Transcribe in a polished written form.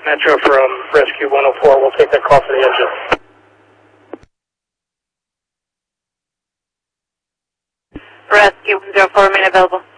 Metro from Rescue 104, we'll take that call for the engine. Rescue 104, remain available.